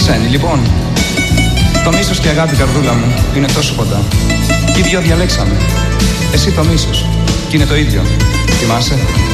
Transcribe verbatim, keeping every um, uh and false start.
Ξένη, λοιπόν. Το μίσος και η αγάπη, καρδούλα μου, είναι τόσο κοντά. Κι οι δυο διαλέξαμε. Εσύ το μίσος. Κι είναι το ίδιο. Θυμάσαι?